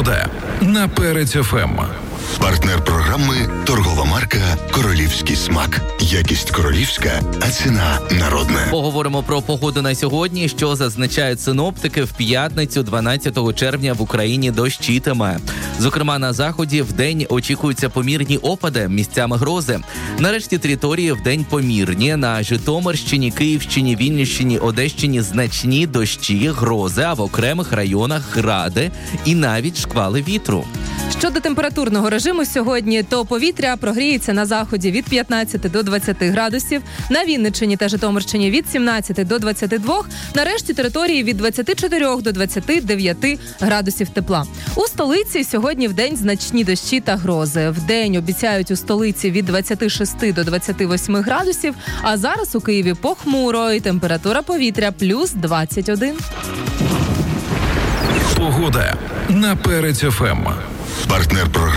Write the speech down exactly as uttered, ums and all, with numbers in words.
Погода на Перець еф ем. Партнер програми – торгова марка «Королівський смак». Якість королівська, а ціна народна. Поговоримо про погоду на сьогодні, що зазначають синоптики. В п'ятницю, дванадцятого червня, в Україні дощитиме. Зокрема, на заході вдень очікуються помірні опади, місцями грози. На решті території вдень помірні. На Житомирщині, Київщині, Вінниччині, Одещині значні дощі, грози, а в окремих районах гради і навіть шквали вітру. Щодо температурного режиму сьогодні, то повітря прогріється на заході від п'ятнадцяти до двадцяти градусів, на Вінниччині та Житомирщині від сімнадцяти до двадцяти двох, на решті території від двадцяти чотирьох до двадцяти дев'яти градусів тепла. У столиці сьогодні вдень значні дощі та грози. Вдень обіцяють у столиці від двадцяти шести до двадцяти восьми градусів, а зараз у Києві похмуро і температура повітря плюс двадцять один. Погода на Перець еф ем. Партнер програми